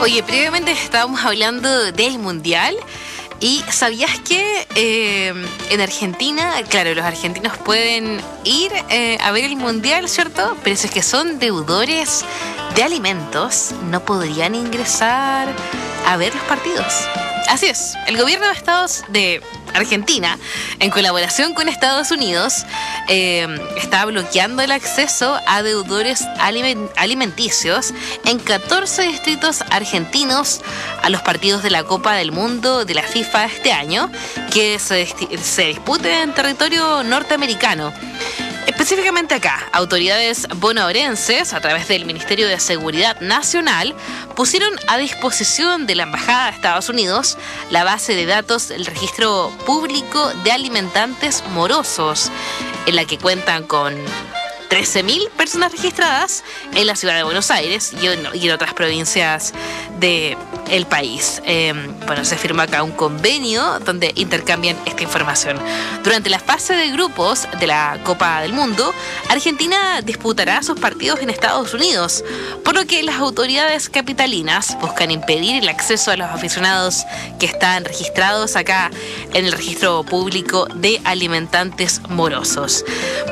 Oye, previamente estábamos hablando del Mundial y ¿sabías que en Argentina, claro, los argentinos pueden ir a ver el Mundial, ¿cierto? Pero si es que son deudores de alimentos, no podrían ingresar a ver los partidos. Así es, el gobierno de Argentina, en colaboración con Estados Unidos, está bloqueando el acceso a deudores alimenticios en 14 distritos argentinos a los partidos de la Copa del Mundo de la FIFA este año, que se disputen en territorio norteamericano. Específicamente acá, autoridades bonaerenses, a través del Ministerio de Seguridad Nacional, pusieron a disposición de la Embajada de Estados Unidos la base de datos del Registro Público de Alimentantes Morosos, en la que cuentan con 13.000 personas registradas en la ciudad de Buenos Aires y en otras provincias del país. Se firmó acá un convenio donde intercambian esta información. Durante la fase de grupos de la Copa del Mundo, Argentina disputará sus partidos en Estados Unidos, por lo que las autoridades capitalinas buscan impedir el acceso a los aficionados que están registrados acá en el Registro Público de Alimentantes Morosos.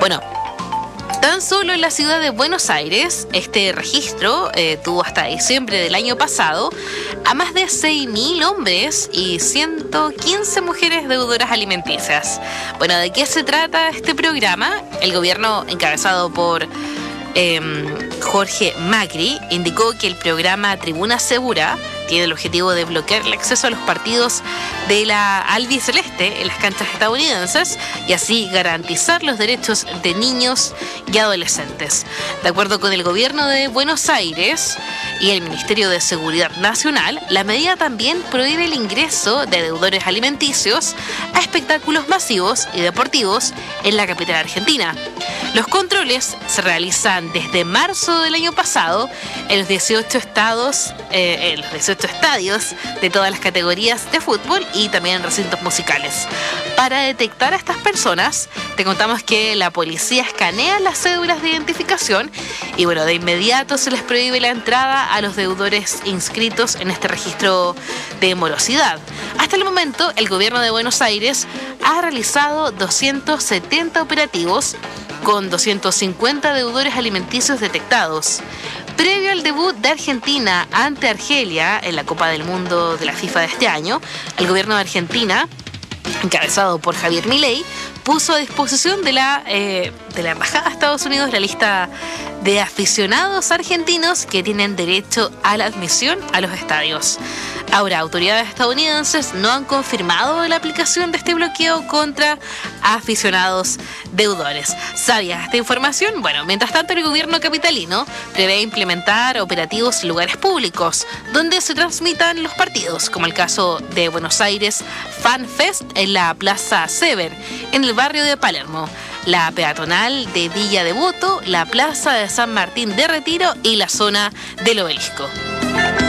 Tan solo en la ciudad de Buenos Aires, este registro tuvo hasta diciembre del año pasado a más de 6.000 hombres y 115 mujeres deudoras alimenticias. ¿De qué se trata este programa? El gobierno, encabezado por Jorge Macri, indicó que el programa Tribuna Segura tiene el objetivo de bloquear el acceso a los partidos de la albiceleste en las canchas estadounidenses y así garantizar los derechos de niños y adolescentes. De acuerdo con el gobierno de Buenos Aires y el Ministerio de Seguridad Nacional, la medida también prohíbe el ingreso de deudores alimenticios a espectáculos masivos y deportivos en la capital argentina. Los controles se realizan desde marzo del año pasado en los 18 estadios de todas las categorías de fútbol y también en recintos musicales. Para detectar a estas personas, te contamos que la policía escanea las cédulas de identificación y de inmediato se les prohíbe la entrada a los deudores inscritos en este registro de morosidad. Hasta el momento, el gobierno de Buenos Aires ha realizado 270 operativos con 250 deudores alimenticios detectados. Previo al debut de Argentina ante Argelia en la Copa del Mundo de la FIFA de este año, el gobierno de Argentina, encabezado por Javier Milei, puso a disposición de la Embajada de Estados Unidos la lista de aficionados argentinos que tienen derecho a la admisión a los estadios. Ahora, autoridades estadounidenses no han confirmado la aplicación de este bloqueo contra aficionados deudores. ¿Sabías esta información? Mientras tanto, el gobierno capitalino prevé implementar operativos en lugares públicos donde se transmitan los partidos, como el caso de Buenos Aires Fan Fest en la Plaza Sever, en el barrio de Palermo, la peatonal de Villa Devoto, la Plaza de San Martín de Retiro y la zona del Obelisco.